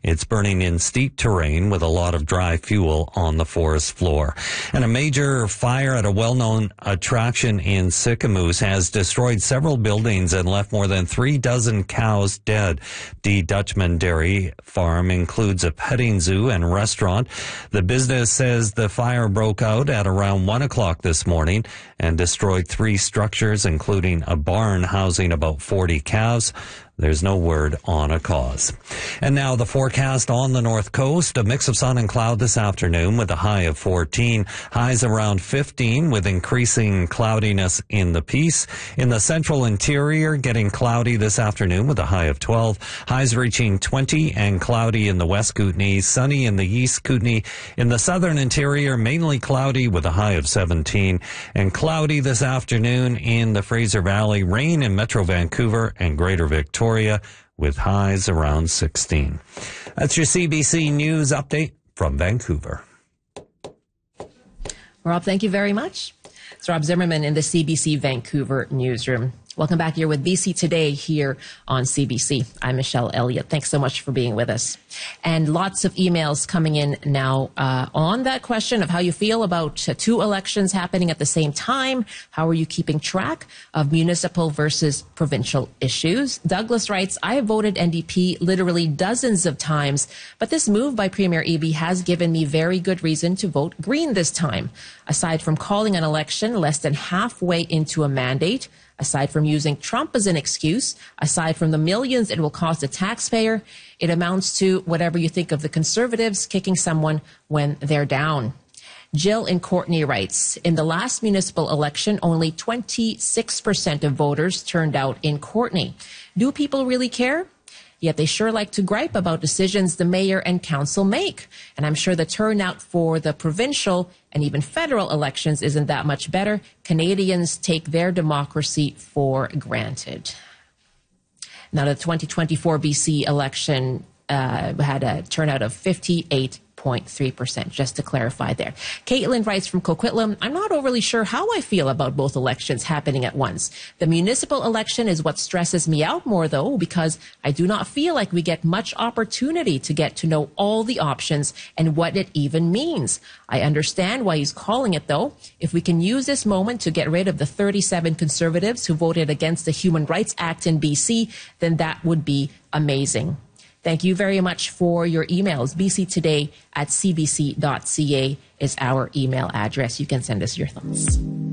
It's burning in steep terrain with a lot of dry fuel on the forest floor. And a major fire at a well-known attraction in Sicamous has destroyed several buildings and left more than 36 cows dead. D. Dutchman Dairy Farm includes a petting zoo and restaurant. The business says the fire broke out at around 1 o'clock this morning and destroyed 3 structures, including a barn housing about 40 calves. There's no word on a cause. And now the forecast on the north coast. A mix of sun and cloud this afternoon with a high of 14. Highs around 15 with increasing cloudiness in the Peace. In the central interior, getting cloudy this afternoon with a high of 12. Highs reaching 20 and cloudy in the West Kootenay. Sunny in the East Kootenay. In the southern interior, mainly cloudy with a high of 17. And cloudy this afternoon in the Fraser Valley. Rain in Metro Vancouver and Greater Victoria, with highs around 16. That's your CBC News update from Vancouver. Rob, thank you very much. It's Rob Zimmerman in the CBC Vancouver newsroom. Welcome back here with BC Today here on CBC. I'm Michelle Elliott. Thanks so much for being with us. And lots of emails coming in now on that question of how you feel about 2 elections happening at the same time. How are you keeping track of municipal versus provincial issues? Douglas writes, I have voted NDP literally dozens of times, but this move by Premier Eby has given me very good reason to vote Green this time. Aside from calling an election less than halfway into a mandate, aside from using Trump as an excuse, aside from the millions it will cost the taxpayer, it amounts to whatever you think of the Conservatives kicking someone when they're down. Jill in Courtenay writes, in the last municipal election, only 26% of voters turned out in Courtenay. Do people really care? Yet they sure like to gripe about decisions the mayor and council make. And I'm sure the turnout for the provincial and even federal elections isn't that much better. Canadians take their democracy for granted. Now, the 2024 BC election had a turnout of 58.3%, just to clarify there. Caitlin writes from Coquitlam, I'm not overly sure how I feel about both elections happening at once. The municipal election is what stresses me out more, though, because I do not feel like we get much opportunity to get to know all the options and what it even means. I understand why he's calling it, though. If we can use this moment to get rid of the 37 Conservatives who voted against the Human Rights Act in BC, then that would be amazing. Thank you very much for your emails. bctoday@cbc.ca is our email address. You can send us your thoughts.